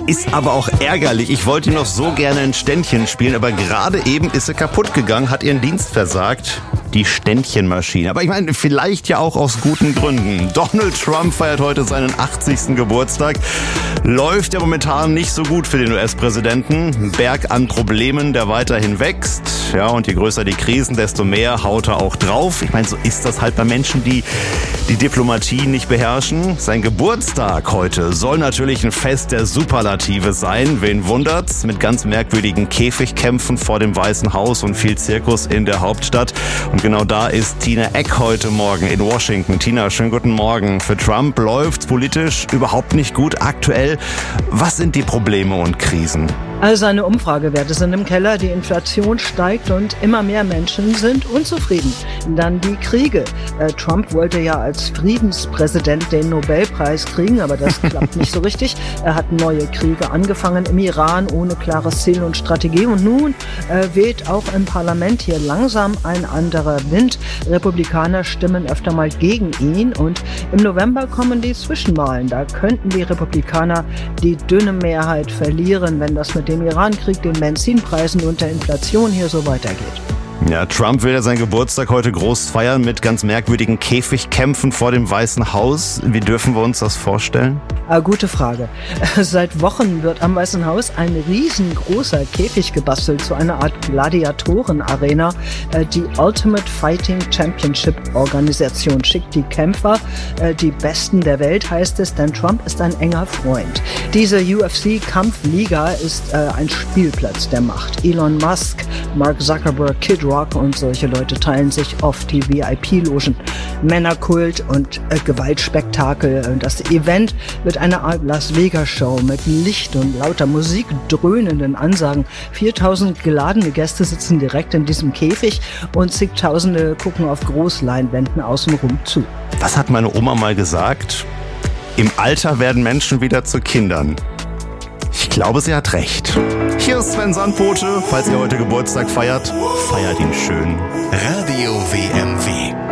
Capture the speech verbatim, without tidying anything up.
Ist aber auch ärgerlich. Ich wollte noch so gerne ein Ständchen spielen, aber gerade eben ist sie kaputt gegangen, hat ihren Dienst versagt. Die Ständchenmaschine. Aber ich meine, vielleicht ja auch aus guten Gründen. Donald Trump feiert heute seinen achtzigsten Geburtstag. Läuft ja momentan nicht so gut für den U S-Präsidenten. Berg an Problemen, der weiterhin wächst. Ja, und je größer die Krisen, desto mehr haut er auch drauf. Ich meine, so ist das halt bei Menschen, die die Diplomatie nicht beherrschen. Sein Geburtstag heute soll natürlich ein Fest der Superlative sein. Wen wundert's? Mit ganz merkwürdigen Käfigkämpfen vor dem Weißen Haus und viel Zirkus in der Hauptstadt. Und genau da ist Tina Eck heute Morgen in Washington. Tina, schönen guten Morgen. Für Trump läuft's politisch überhaupt nicht gut aktuell. Was sind die Probleme und Krisen? All seine Umfragewerte sind im Keller, die Inflation steigt und immer mehr Menschen sind unzufrieden. Dann die Kriege. Äh, Trump wollte ja als Friedenspräsident den Nobelpreis kriegen, aber das klappt nicht so richtig. Er hat neue Kriege angefangen im Iran ohne klares Ziel und Strategie. Und nun äh, weht auch im Parlament hier langsam ein anderer Wind. Republikaner stimmen öfter mal gegen ihn und im November kommen die Zwischenwahlen. Da könnten die Republikaner die dünne Mehrheit verlieren, wenn das mit dem Irankrieg, den Benzinpreisen und der Inflation hier so weitergeht. Ja, Trump will ja seinen Geburtstag heute groß feiern mit ganz merkwürdigen Käfigkämpfen vor dem Weißen Haus. Wie dürfen wir uns das vorstellen? Ah, gute Frage. Seit Wochen wird am Weißen Haus ein riesengroßer Käfig gebastelt zu einer Art Gladiatorenarena. Die Ultimate Fighting Championship Organisation schickt die Kämpfer, die Besten der Welt heißt es, denn Trump ist ein enger Freund. Diese U F C-Kampfliga ist ein Spielplatz der Macht. Elon Musk, Mark Zuckerberg, Kid Rock und solche Leute teilen sich oft die V I P-Logen. Männerkult und äh, Gewaltspektakel. Das Event wird eine Art Las Vegas-Show mit Licht und lauter Musik, dröhnenden Ansagen. viertausend geladene Gäste sitzen direkt in diesem Käfig und zigtausende gucken auf Großleinwänden außenrum zu. Was hat meine Oma mal gesagt? Im Alter werden Menschen wieder zu Kindern. Ich glaube, sie hat recht. Hier ist Sven Sandbote. Falls ihr heute Geburtstag feiert, feiert ihn schön. Radio W M W.